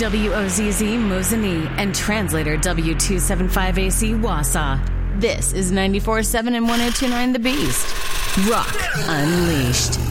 WOZZ Mosinee, and translator W275AC Wausau. This is 94.7 and 102.9 The Beast. Rock Unleashed.